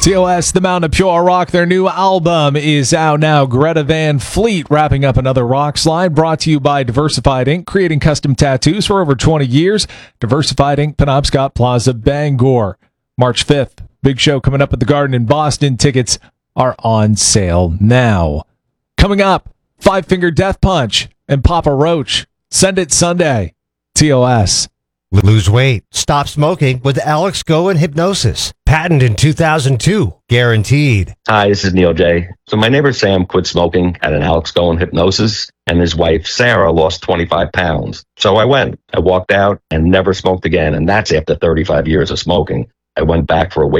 TOS, The Mound of Pure Rock, their new album is out now. Greta Van Fleet wrapping up another rock slide, brought to you by Diversified Ink, creating custom tattoos for over 20 years. Diversified Ink, Penobscot Plaza, Bangor. March 5th, big show coming up at the Garden in Boston. Tickets are on sale now. Coming up, Five Finger Death Punch and Papa Roach. Send it Sunday. TOS. Lose weight. Stop smoking with Alex Go and Hypnosis. Patent in 2002. Guaranteed. Hi, this is Neil J. So my neighbor Sam quit smoking at an Alex Go and Hypnosis, and his wife Sarah lost 25 pounds. So I went. I walked out and never smoked again, and that's after 35 years of smoking. I went back for a weight